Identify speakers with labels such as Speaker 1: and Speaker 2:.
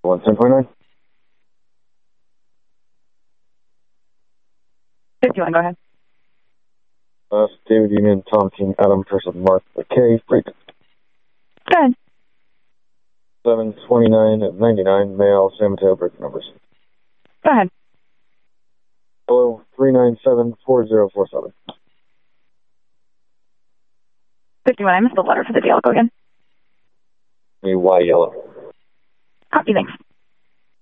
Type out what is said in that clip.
Speaker 1: 1029.
Speaker 2: 51, go ahead.
Speaker 1: David Union, Tom King, Adam, person Mark McKay, Freak.
Speaker 2: Go ahead.
Speaker 1: 729 at 99, male, San Mateo, break numbers.
Speaker 2: Go ahead.
Speaker 1: Hello, 397-4047.
Speaker 2: 51, I missed the letter for the deal. Go again.
Speaker 1: Why yellow?
Speaker 2: Copy, thanks.